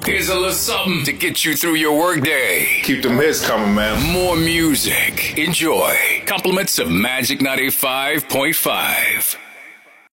Here's a little something to get you through your workday. Keep them hits coming, man. More music. Enjoy. Compliments of Magic 95.5.